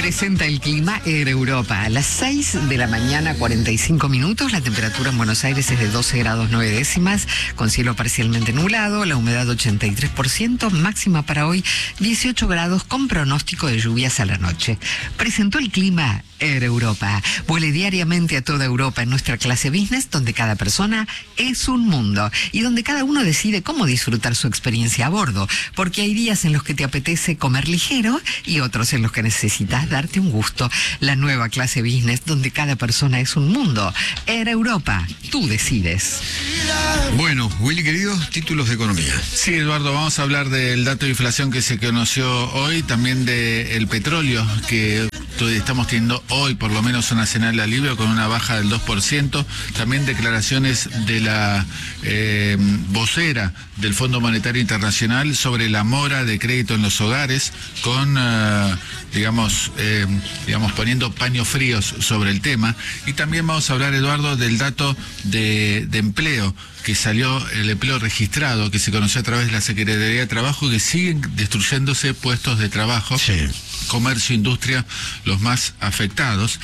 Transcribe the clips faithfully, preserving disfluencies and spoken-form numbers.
Presenta el clima Air Europa. A las seis de la mañana, cuarenta y cinco minutos. La temperatura en Buenos Aires es de doce grados nueve décimas, con cielo parcialmente nublado, la humedad ochenta y tres por ciento, máxima para hoy dieciocho grados, con pronóstico de lluvias a la noche. Presentó el clima Air Europa. Vuele diariamente a toda Europa en nuestra clase business, donde cada persona es un mundo y donde cada uno decide cómo disfrutar su experiencia a bordo, porque hay días en los que te apetece comer ligero y otros en los que necesitas darte un gusto. La nueva clase business, donde cada persona es un mundo. Air Europa, tú decides. Bueno, Willy, querido, títulos de economía. Sí, Eduardo, vamos a hablar del dato de inflación que se conoció hoy, también del petróleo, que estamos teniendo hoy por lo menos una señal de alivio con una baja del dos por ciento, también declaraciones de la eh, vocera del Fondo Monetario Internacional sobre la mora de crédito en los hogares, con, uh, digamos, eh, digamos, poniendo paños fríos sobre el tema. Y también vamos a hablar, Eduardo, del dato de, de empleo, que salió, el empleo registrado, que se conoció a través de la Secretaría de Trabajo, que siguen destruyéndose puestos de trabajo. Sí. Comercio, industria, los más afectados,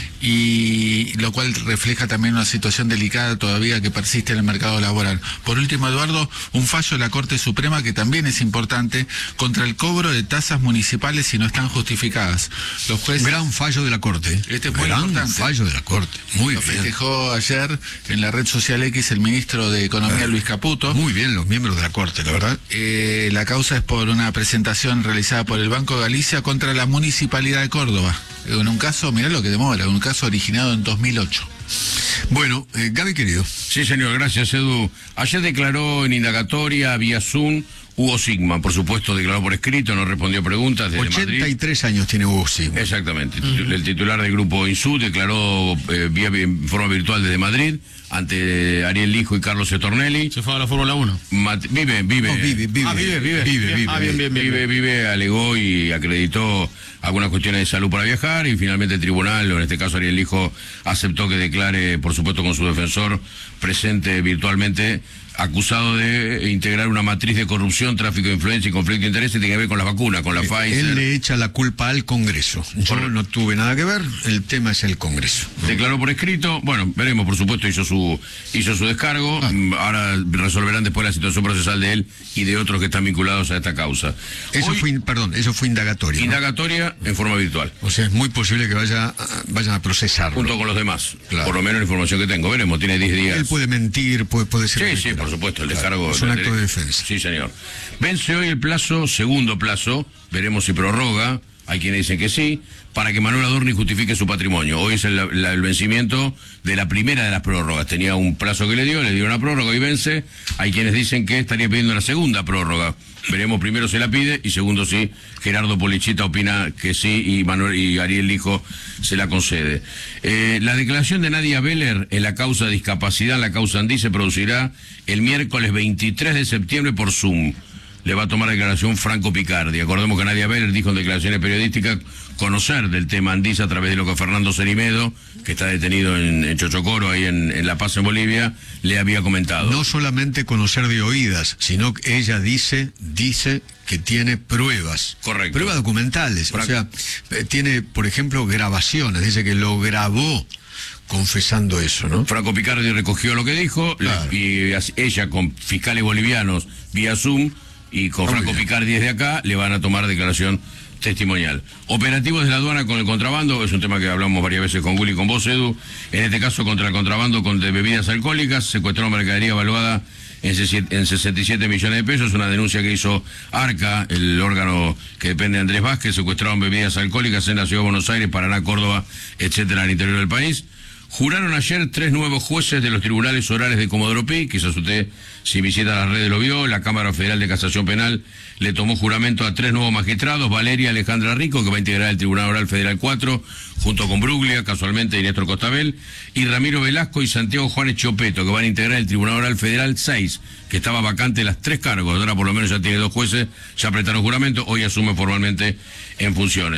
y lo cual refleja también una situación delicada todavía que persiste en el mercado laboral. Por último, Eduardo, un fallo de la Corte Suprema que también es importante contra el cobro de tasas municipales si no están justificadas. Los jueces... Gran fallo de la Corte. Este es muy Gran importante. fallo de la Corte. Muy Lo bien. festejó ayer en la red social X el ministro de Economía, Luis Caputo. Muy bien los miembros de la Corte, la verdad. Eh, la causa es por una presentación realizada por el Banco de Galicia contra la Municipalidad de Córdoba. En un caso, mirá lo que demora, en un caso originado en dos mil ocho. Bueno, eh, Gaby, querido. Sí, señor, gracias, Edu. Ayer declaró en indagatoria vía Zoom Hugo Sigman, por supuesto declaró por escrito, no respondió preguntas desde ochenta y tres Madrid. Años tiene Hugo Sigman. Exactamente. Uh-huh. El titular del grupo INSUD declaró eh, vía en forma virtual desde Madrid ante Ariel Lijo y Carlos Etornelli. Se fue a la Fórmula uno. Mat vive, vive. Oh, vive, vive. Ah, vive, vive. Vive, vive. Ah, bien, bien, bien. Vive, vive, alegó y acreditó algunas cuestiones de salud para viajar, y finalmente el tribunal, o en este caso Ariel Lijo, aceptó que declare, por supuesto con su defensor presente virtualmente, acusado de integrar una matriz de corrupción, tráfico de influencia y conflicto de intereses. Tiene que ver con las vacunas, con la Eh, Pfizer. Él le echa la culpa al Congreso. Yo Por... no tuve nada que ver, el tema es el Congreso. Declaró por escrito, bueno, veremos, por supuesto, hizo su hizo su descargo. Ah. Ahora resolverán después la situación procesal de él y de otros que están vinculados a esta causa. Eso Hoy, fue, perdón, eso fue indagatorio, ¿no? indagatoria en forma virtual, O sea, es muy posible que vaya, a- vayan a procesarlo. junto con los demás. Claro. Por lo menos la información que tengo. Veremos, tiene diez días. Él puede mentir, puede, puede ser... Sí, sí, cualquiera. por supuesto, el Claro, descargo... es un acto derecho. de defensa. Sí, señor. Vence hoy el plazo, segundo plazo, veremos si prorroga, hay quienes dicen que sí, para que Manuel Adorni justifique su patrimonio. Hoy es el, la, el vencimiento de la primera de las prórrogas. Tenía un plazo que le dio, le dio una prórroga y vence. Hay quienes dicen que estaría pidiendo una segunda prórroga. Veremos primero si la pide, y segundo si Gerardo Polichita opina que sí, y Manuel y Ariel Lijo se la concede. Eh, la declaración de Nadia Beller en la causa de discapacidad, en la causa Andí, se producirá el miércoles veintitrés de septiembre por Zoom. Le va a tomar declaración Franco Picardi. Acordemos que Nadia Beller dijo en declaraciones periodísticas conocer del tema Andís a través de lo que Fernando Cerimedo, que está detenido en, en Chochocoro, ahí en, en La Paz, en Bolivia, le había comentado. No solamente conocer de oídas, sino que ella dice, dice que tiene pruebas. Correcto. Pruebas documentales. Fra- O sea, eh, tiene, por ejemplo, grabaciones. Dice que lo grabó confesando eso, ¿no? Franco Picardi recogió lo que dijo, Claro. y as- ella con fiscales bolivianos vía Zoom, y con Está muy Franco bien. Picardi desde acá le van a tomar declaración testimonial. Operativos de la aduana con el contrabando, es un tema que hablamos varias veces con Willy y con vos, Edu. En este caso contra el contrabando con de bebidas alcohólicas, secuestró mercadería evaluada en sesenta y siete millones de pesos, una denuncia que hizo ARCA, el órgano que depende de Andrés Vázquez. Secuestraron bebidas alcohólicas en la ciudad de Buenos Aires, Paraná, Córdoba, etcétera, al interior del país. Juraron ayer tres nuevos jueces de los tribunales orales de Comodoro Pi, quizás usted, si visita las redes, lo vio. La Cámara Federal de Casación Penal le tomó juramento a tres nuevos magistrados: Valeria Alejandra Rico, que va a integrar el Tribunal Oral Federal cuatro, junto con Bruglia, casualmente, y Néstor Costabel, y Ramiro Velasco y Santiago Juárez Chopeto, que van a integrar el Tribunal Oral Federal seis, que estaba vacante las tres cargos. Ahora por lo menos ya tiene dos jueces, ya apretaron juramento, hoy asume formalmente en funciones.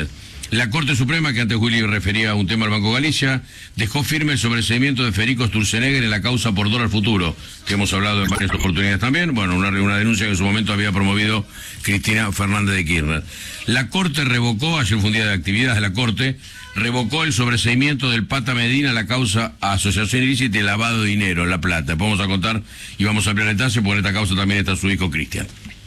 La Corte Suprema, que antes Willy refería a un tema al Banco Galicia, dejó firme el sobreseimiento de Federico Sturzenegger en la causa por dólar futuro, que hemos hablado en varias oportunidades también. Bueno, una, una denuncia que en su momento había promovido Cristina Fernández de Kirchner. La Corte revocó, ayer fue un día de actividades de la Corte, revocó el sobreseimiento del Pata Medina a la causa asociación ilícita y lavado de dinero en La Plata. Vamos a contar y vamos a ampliar el detalle, porque en esta causa también está su hijo Cristian.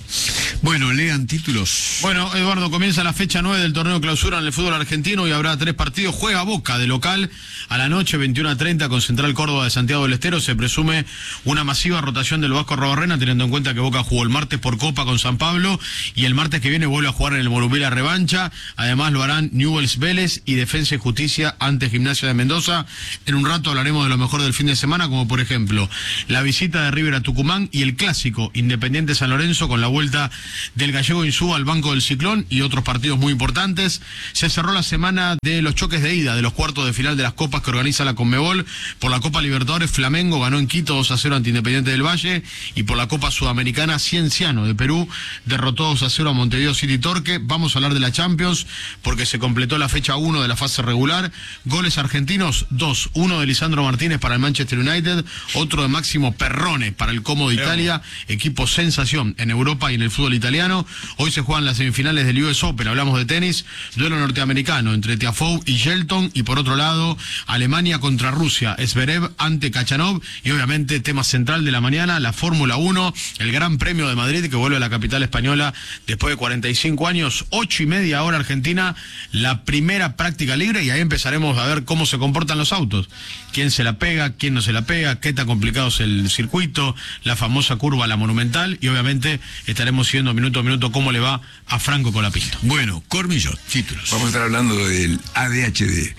Bueno, lean títulos. Bueno, Eduardo, comienza la fecha nueve del torneo clausura en el fútbol argentino y habrá tres partidos. Juega Boca de local a la noche, veintiuno a treinta, con Central Córdoba de Santiago del Estero. Se presume una masiva rotación del Vasco Arrobarrena, teniendo en cuenta que Boca jugó el martes por Copa con San Pablo y el martes que viene vuelve a jugar en el Morumbí la revancha. Además lo harán Newell's Vélez y Defensa y Justicia ante Gimnasia de Mendoza. En un rato hablaremos de lo mejor del fin de semana, como por ejemplo la visita de River a Tucumán y el clásico Independiente San Lorenzo con la vuelta del Gallego Insúa al banco del Ciclón y otros partidos muy importantes. Se cerró la semana de los choques de ida de los cuartos de final de las copas que organiza la Conmebol. Por la Copa Libertadores, Flamengo ganó en Quito dos a cero ante Independiente del Valle, y por la Copa Sudamericana, Cienciano de Perú derrotó dos a cero a Montevideo City Torque. Vamos a hablar de la Champions porque se completó la fecha uno de la fase regular. Goles argentinos, dos. Uno de Lisandro Martínez para el Manchester United, otro de Máximo Perrone para el Como de Italia, equipo sensación en Europa y en el fútbol italiano. Hoy se juegan las semifinales del U S Open, hablamos de tenis, duelo norteamericano entre Tiafoe y Shelton, y por otro lado Alemania contra Rusia, Zverev ante Kachanov, y obviamente tema central de la mañana, la Fórmula uno, el Gran Premio de Madrid que vuelve a la capital española después de cuarenta y cinco años, ocho y media hora Argentina, la primera práctica libre, y ahí empezaremos a ver cómo se comportan los autos, quién se la pega, quién no se la pega, qué tan complicado es el circuito, la famosa curva, la Monumental, y obviamente estaremos siguiendo minuto a minuto cómo le va a Franco Colapinto. Bueno, Cormillot, títulos. Vamos a estar hablando del A D H D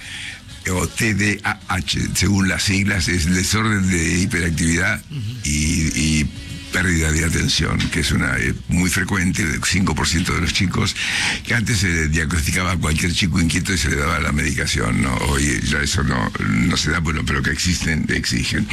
o T D A H, según las siglas, es el desorden de hiperactividad uh-huh. y, y pérdida de atención, que es una eh, muy frecuente, el cinco por ciento de los chicos, que antes se diagnosticaba a cualquier chico inquieto y se le daba la medicación, ¿no? Hoy ya eso no, no se da, bueno, pero que existen, exigen.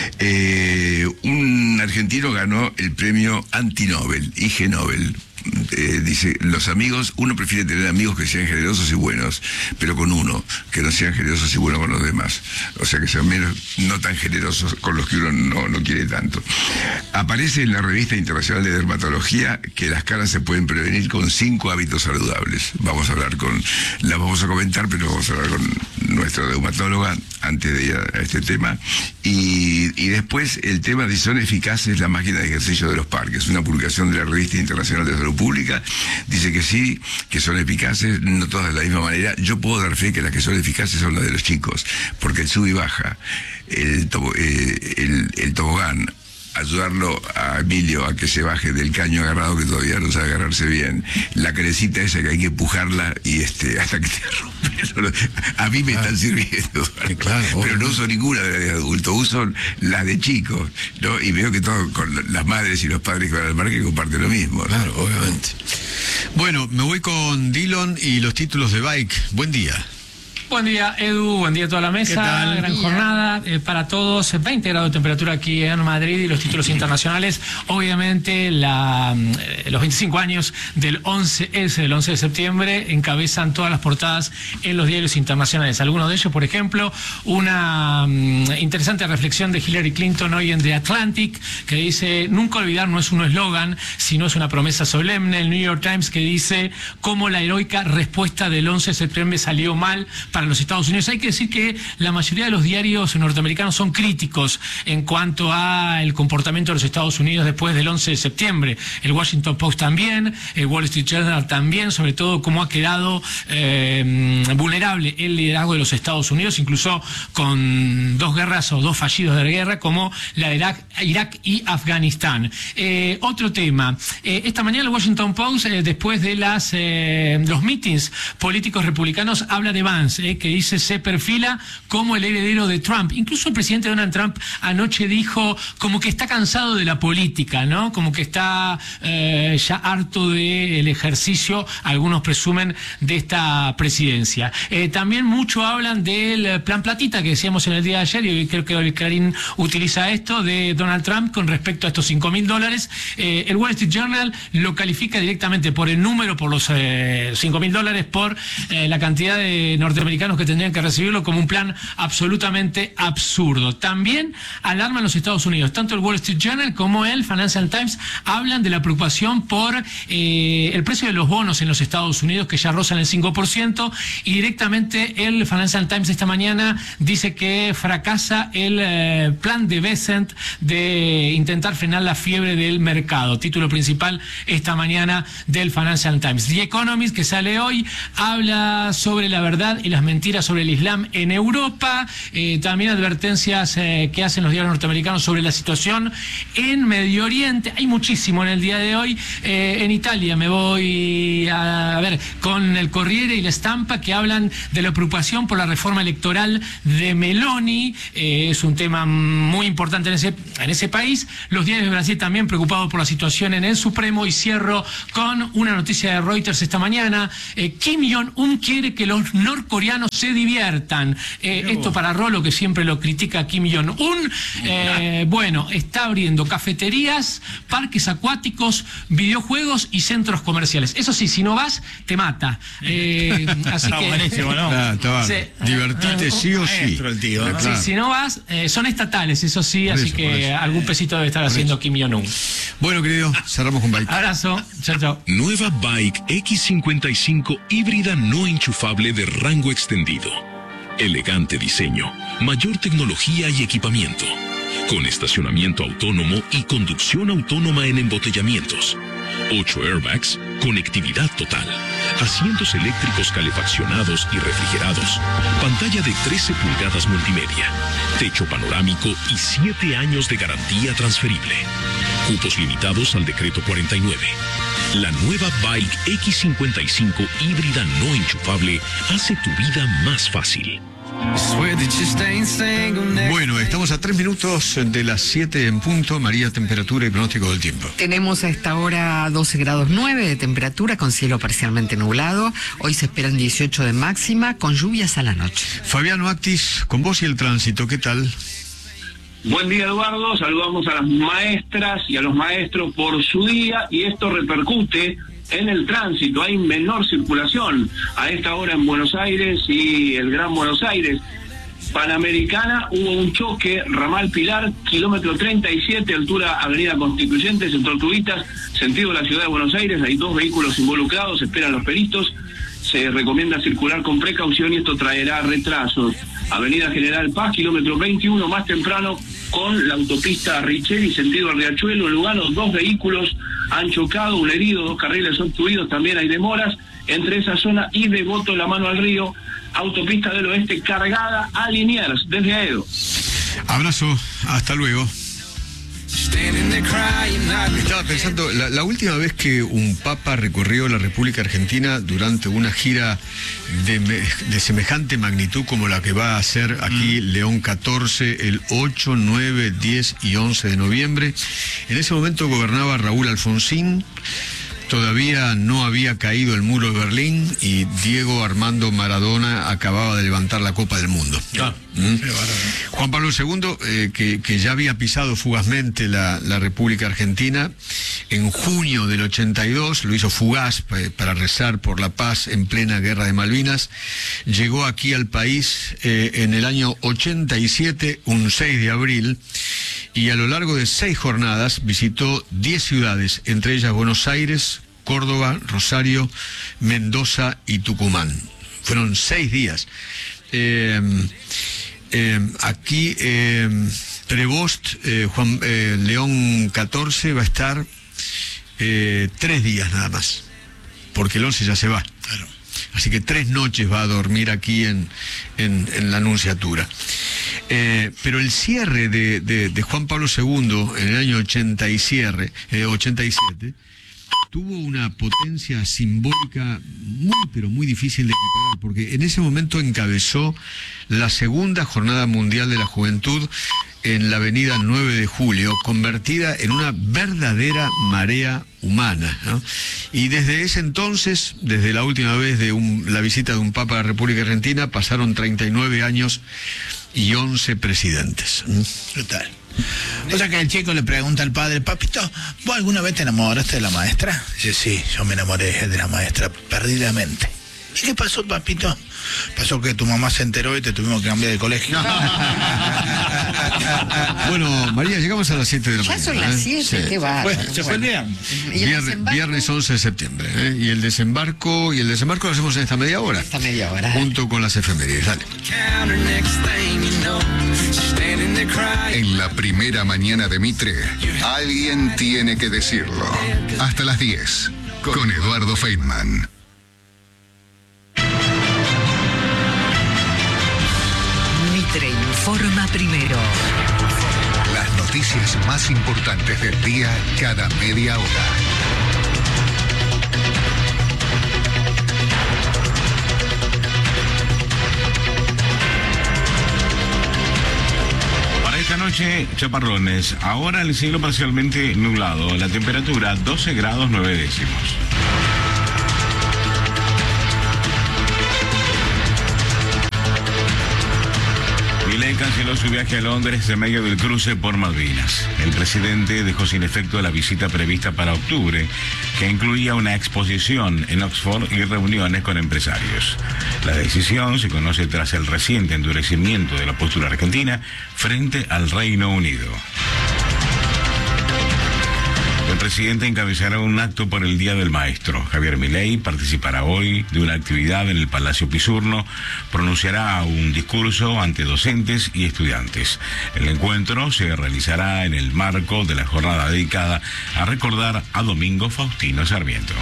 Eh, un argentino ganó el premio Antinobel, Ig Nobel. Eh, dice, los amigos, uno prefiere tener amigos que sean generosos y buenos, pero con uno, que no sean generosos y buenos con los demás. O sea, que sean menos, no tan generosos con los que uno no, no quiere tanto. Aparece en la Revista Internacional de Dermatología que las canas se pueden prevenir con cinco hábitos saludables. Vamos a hablar con, las vamos a comentar, pero vamos a hablar con nuestra dermatóloga antes de ir a, a este tema. Y, y después el tema de si son eficaces las máquinas de ejercicio de los parques. Una publicación de la Revista Internacional de Salud Pública dice que sí, que son eficaces, no todas de la misma manera. Yo puedo dar fe que las que son eficaces son las de los chicos, porque el sub y baja, el, tobo, eh, el, el tobogán, ayudarlo a Emilio a que se baje del caño agarrado, que todavía no sabe agarrarse bien, la crecita esa que hay que empujarla y este hasta que te rompe. A mí me están sirviendo, claro, pero no uso ninguna de las de adulto, uso las de chicos, ¿no? Y veo que todo con las madres y los padres que van al parque comparten lo mismo, ¿no? Claro, obviamente. Bueno, me voy con Dillon y los títulos de Bike. Buen día. Buen día, Edu, buen día a toda la mesa, gran jornada eh, para todos, veinte grados de temperatura aquí en Madrid y los títulos internacionales, obviamente la, eh, los veinticinco años del once ese, del once de septiembre, encabezan todas las portadas en los diarios internacionales. Algunos de ellos, por ejemplo, una um, interesante reflexión de Hillary Clinton hoy en The Atlantic, que dice, nunca olvidar no es un eslogan, sino es una promesa solemne. El New York Times, que dice, cómo la heroica respuesta del once de septiembre salió mal para los Estados Unidos. Hay que decir que la mayoría de los diarios norteamericanos son críticos en cuanto a el comportamiento de los Estados Unidos después del once de septiembre. El Washington Post también, el Wall Street Journal también, sobre todo cómo ha quedado eh, vulnerable el liderazgo de los Estados Unidos, incluso con dos guerras o dos fallidos de guerra como la de Irak, Irak y Afganistán. Eh, otro tema, eh, esta mañana el Washington Post, eh, después de las eh, los meetings políticos republicanos, habla de Vance, eh, que dice se perfila como el heredero de Trump. Incluso el presidente Donald Trump anoche dijo como que está cansado de la política, ¿no? Como que está eh, ya harto del ejercicio, algunos presumen, de esta presidencia. Asia. Eh, también mucho hablan del plan platita que decíamos en el día de ayer, y creo que el Clarín utiliza esto, de Donald Trump con respecto a estos cinco mil dólares. Eh, el Wall Street Journal lo califica directamente por el número, por los eh, cinco mil dólares, por eh, la cantidad de norteamericanos que tendrían que recibirlo, como un plan absolutamente absurdo. También alarman los Estados Unidos. Tanto el Wall Street Journal como el Financial Times hablan de la preocupación por eh, el precio de los bonos en los Estados Unidos, que ya rozan el cinco por ciento, y directamente el Financial Times esta mañana dice que fracasa el eh, plan de Bessent de intentar frenar la fiebre del mercado. Título principal esta mañana del Financial Times. The Economist, que sale hoy, habla sobre la verdad y las mentiras sobre el Islam en Europa. Eh, también advertencias eh, que hacen los diarios norteamericanos sobre la situación en Medio Oriente. Hay muchísimo en el día de hoy. Eh, en Italia me voy a, a ver con el Corriere y la Stampa, que hablan de la preocupación por la reforma electoral de Meloni. Eh, es un tema muy importante en ese, en ese país. Los diarios de Brasil también preocupados por la situación en el Supremo. Y cierro con una noticia de Reuters esta mañana. Eh, Kim Jong-un quiere que los norcoreanos se diviertan. Eh, esto para Rolo, que siempre lo critica Kim Jong-un. Eh, bueno, está abriendo cafeterías, parques acuáticos, videojuegos y centros comerciales. Eso sí, si no vas, te mata. Eh, así está que, buenísimo, ¿no? Ah, está sí, divertite sí o sí. El tío, ¿no? Sí, Claro. si no vas, eh, son estatales, eso sí, Por así eso, que por eso. algún pesito debe estar haciendo Kim Jong-un. Bueno, querido, cerramos con Bike. Abrazo, chao, chao. Nueva Bike X cincuenta y cinco híbrida no enchufable de rango extendido. Elegante diseño, mayor tecnología y equipamiento. Con estacionamiento autónomo y conducción autónoma en embotellamientos. ocho airbags, conectividad total. Asientos eléctricos calefaccionados y refrigerados. Pantalla de trece pulgadas multimedia. Techo panorámico y siete años de garantía transferible. Cupos limitados al decreto cuarenta y nueve. La nueva Bike X cincuenta y cinco híbrida no enchufable hace tu vida más fácil. Bueno, estamos a tres minutos de las siete en punto. María, temperatura y pronóstico del tiempo. Tenemos a esta hora doce grados nueve de temperatura, con cielo parcialmente nublado. Hoy se esperan dieciocho de máxima, con lluvias a la noche. Fabiano Actis, con vos y el tránsito, ¿qué tal? Buen día, Eduardo. Saludamos a las maestras y a los maestros por su día, y esto repercute en el tránsito. Hay menor circulación a esta hora en Buenos Aires y el Gran Buenos Aires. Panamericana, hubo un choque, ramal Pilar, kilómetro treinta y siete, altura Avenida Constituyentes, en Tortuguitas, sentido de la ciudad de Buenos Aires. Hay dos vehículos involucrados, esperan los peritos. Se recomienda circular con precaución y esto traerá retrasos. Avenida General Paz, kilómetro veintiuno, más temprano, con la autopista Richeri, sentido al Riachuelo, en Lugano, dos vehículos han chocado, un herido, dos carriles obstruidos, también hay demoras entre esa zona y Devoto, la mano al río. Autopista del Oeste cargada a Liniers, desde Aedo. Abrazo, hasta luego. Estaba pensando, la, la última vez que un papa recorrió la República Argentina durante una gira de, de semejante magnitud como la que va a hacer aquí mm. León catorce, el ocho, nueve, diez y once de noviembre. En ese momento gobernaba Raúl Alfonsín. Todavía no había caído el muro de Berlín y Diego Armando Maradona acababa de levantar la Copa del Mundo. Ah, ¿Mm? Juan Pablo segundo, eh, que, que ya había pisado fugazmente la, la República Argentina, en junio del ochenta y dos, lo hizo fugaz eh, para rezar por la paz en plena guerra de Malvinas, llegó aquí al país eh, en el año ochenta y siete, un seis de abril, y a lo largo de seis jornadas visitó diez ciudades, entre ellas Buenos Aires, Córdoba, Rosario, Mendoza y Tucumán. Fueron seis días. Eh, eh, aquí eh, Prevost, eh, Juan eh, León catorce va a estar eh, tres días nada más, porque el once ya se va. Claro. Así que tres noches va a dormir aquí en, en, en la Nunciatura. Eh, pero el cierre de, de, de Juan Pablo segundo en el año ochenta y siete, eh, ochenta y siete tuvo una potencia simbólica muy, pero muy difícil de equiparar, porque en ese momento encabezó la segunda Jornada Mundial de la Juventud en la avenida nueve de julio, convertida en una verdadera marea humana, ¿no? Y desde ese entonces, desde la última vez de un, la visita de un Papa a la República Argentina, pasaron treinta y nueve años y once presidentes. ¿Qué tal? O sea que el chico le pregunta al padre: papito, ¿vos alguna vez te enamoraste de la maestra? Dice: sí, yo me enamoré de la maestra perdidamente. ¿Y qué pasó, papito? Pasó que tu mamá se enteró y te tuvimos que cambiar de colegio. Bueno, María, llegamos a las siete de la Ya mañana. son las ¿eh? siete, Sí. qué va. Bueno, se fue el viernes. Viernes, viernes once de septiembre. ¿eh? Y el desembarco, y el desembarco lo hacemos en esta media hora. Esta media hora. Junto con las efemérides. Dale. En la primera mañana de Mitre, alguien tiene que decirlo. Hasta las diez, con Eduardo Feynman. Mitre informa primero. Las noticias más importantes del día cada media hora. Esta noche, chaparrones. Ahora el cielo parcialmente nublado. La temperatura doce grados nueve décimos. Milei canceló su viaje a Londres en medio del cruce por Malvinas. El presidente dejó sin efecto la visita prevista para octubre, que incluía una exposición en Oxford y reuniones con empresarios. La decisión se conoce tras el reciente endurecimiento de la postura argentina frente al Reino Unido. El presidente encabezará un acto por el Día del Maestro. Javier Milei participará hoy de una actividad en el Palacio Pisurno, pronunciará un discurso ante docentes y estudiantes. El encuentro se realizará en el marco de la jornada dedicada a recordar a Domingo Faustino Sarmiento.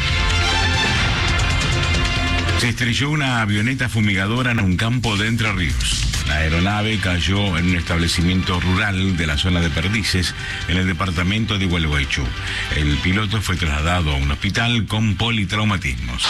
Se estrelló una avioneta fumigadora en un campo de Entre Ríos. La aeronave cayó en un establecimiento rural de la zona de Perdices, en el departamento de Gualeguaychú. El piloto fue trasladado a un hospital con politraumatismos.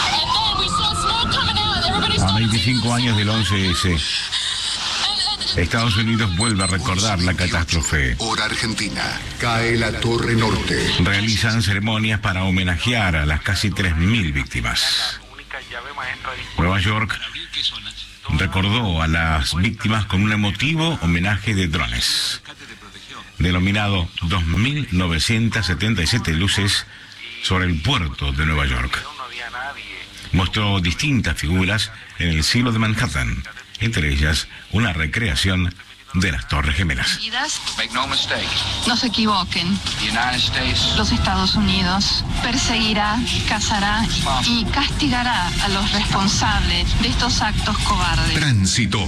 A veinticinco años del once ese, Estados Unidos vuelve a recordar la catástrofe. Hora Argentina. Cae la Torre Norte. Realizan ceremonias para homenajear a las casi tres mil víctimas. Nueva York recordó a las víctimas con un emotivo homenaje de drones, denominado dos mil novecientas setenta y siete luces sobre el puerto de Nueva York. Mostró distintas figuras en el cielo de Manhattan, entre ellas una recreación de las Torres Gemelas. No se equivoquen. Los Estados Unidos perseguirá, cazará y castigará a los responsables de estos actos cobardes. Tránsito.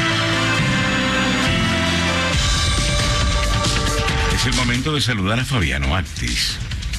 Es el momento de saludar a Fabiano Actis.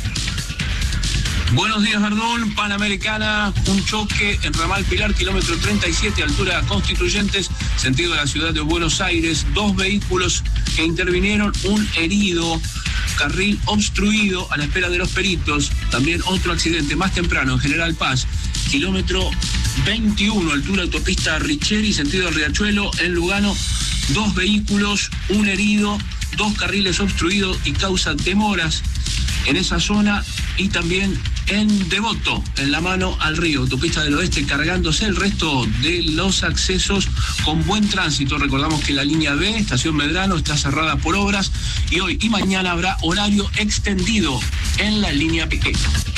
Buenos días, Verdún. Panamericana, un choque en Ramal Pilar, kilómetro treinta y siete, altura Constituyentes, sentido de la ciudad de Buenos Aires. Dos vehículos que intervinieron, un herido, carril obstruido a la espera de los peritos. También otro accidente más temprano en General Paz, kilómetro veintiuno, altura autopista Richeri, sentido del Riachuelo, en Lugano. Dos vehículos, un herido, dos carriles obstruidos y causa demoras en esa zona, y también en Devoto, en la mano al río, autopista del oeste, cargándose el resto de los accesos con buen tránsito. Recordamos que la línea B, estación Medrano, está cerrada por obras y hoy y mañana habrá horario extendido en la línea Piqué.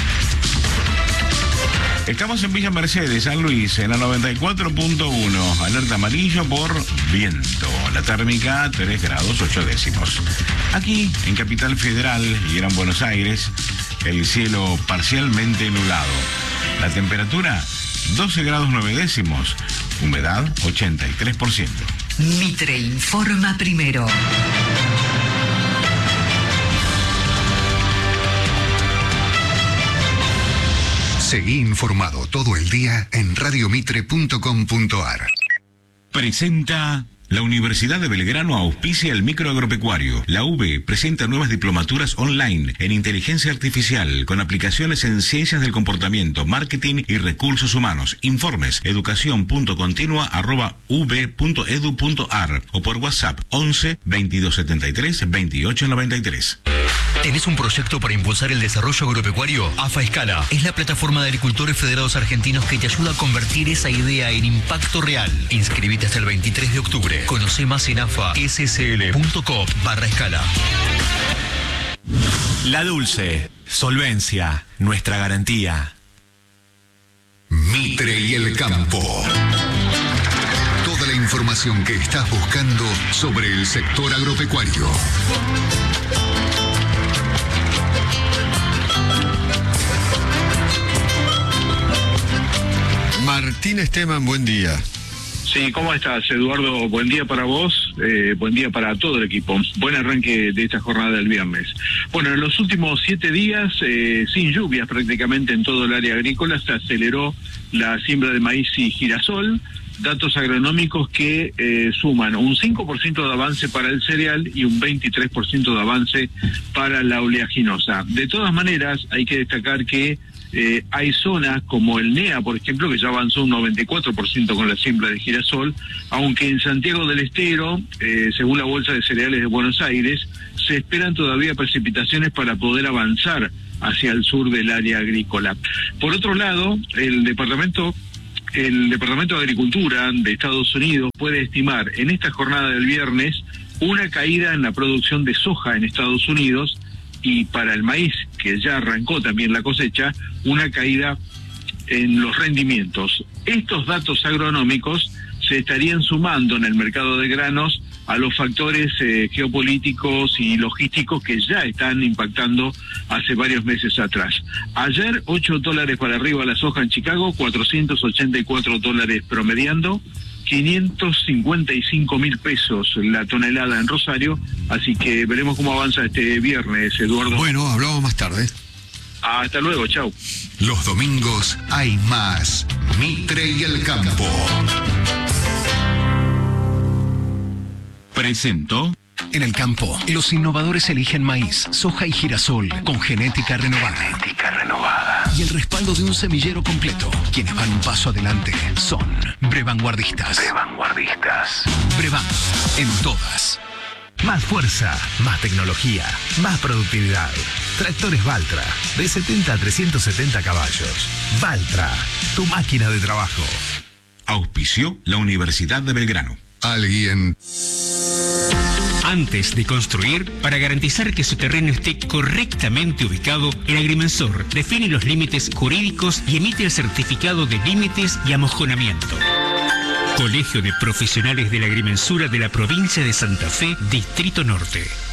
Estamos en Villa Mercedes, San Luis, en la noventa y cuatro punto uno. Alerta amarillo por viento. La térmica tres grados ocho décimos. Aquí, en Capital Federal y Gran Buenos Aires, el cielo parcialmente nublado. La temperatura doce grados nueve décimos. Humedad ochenta y tres por ciento. Mitre informa primero. Seguí informado todo el día en radiomitre punto com punto ar. Presenta La Universidad de Belgrano auspicia el microagropecuario. La U B presenta nuevas diplomaturas online en inteligencia artificial con aplicaciones en ciencias del comportamiento, marketing y recursos humanos. Informes educación.continua arroba ub.edu.ar o por WhatsApp once veintidós setenta y tres veintiocho noventa y tres. ¿Tenés un proyecto para impulsar el desarrollo agropecuario? AFA Escala es la plataforma de agricultores federados argentinos que te ayuda a convertir esa idea en impacto real. Inscribite hasta el veintitrés de octubre. Conoce más en afassl.com barra escala. La Dulce. Solvencia. Nuestra garantía. Mitre y el campo. Toda la información que estás buscando sobre el sector agropecuario. Martín Esteban, buen día. Sí, ¿cómo estás, Eduardo? Buen día para vos, eh, buen día para todo el equipo. Buen arranque de esta jornada del viernes. Bueno, en los últimos siete días, eh, sin lluvias prácticamente en todo el área agrícola, se aceleró la siembra de maíz y girasol. Datos agronómicos que eh, suman un cinco por ciento de avance para el cereal y un veintitrés por ciento de avance para la oleaginosa. De todas maneras, hay que destacar que Eh, hay zonas como el NEA, por ejemplo, que ya avanzó un noventa y cuatro por ciento con la siembra de girasol, aunque en Santiago del Estero, eh, según la Bolsa de Cereales de Buenos Aires, se esperan todavía precipitaciones para poder avanzar hacia el sur del área agrícola. Por otro lado, el departamento el Departamento de Agricultura de Estados Unidos puede estimar en esta jornada del viernes una caída en la producción de soja en Estados Unidos, y para el maíz, que ya arrancó también la cosecha, una caída en los rendimientos. Estos datos agronómicos se estarían sumando en el mercado de granos a los factores eh, geopolíticos y logísticos que ya están impactando hace varios meses atrás. Ayer, ocho dólares para arriba la soja en Chicago, cuatrocientos ochenta y cuatro dólares promediando, quinientos cincuenta y cinco mil pesos la tonelada en Rosario, así que veremos cómo avanza este viernes, Eduardo. Bueno, hablamos más tarde. Hasta luego, chau. Los domingos hay más Mitre y el campo. Presento. En el campo, los innovadores eligen maíz, soja y girasol con genética renovada. Genética renovada. Y el respaldo de un semillero completo. Quienes van un paso adelante son Brevanguardistas. Brevanguardistas. Brevan, en todas. Más fuerza, más tecnología, más productividad. Tractores Valtra, de setenta a trescientos setenta caballos. Valtra, tu máquina de trabajo. Auspició la Universidad de Belgrano. Alguien. Antes de construir, para garantizar que su terreno esté correctamente ubicado, el agrimensor define los límites jurídicos y emite el certificado de límites y amojonamiento. Colegio de Profesionales de la Agrimensura de la Provincia de Santa Fe, Distrito Norte.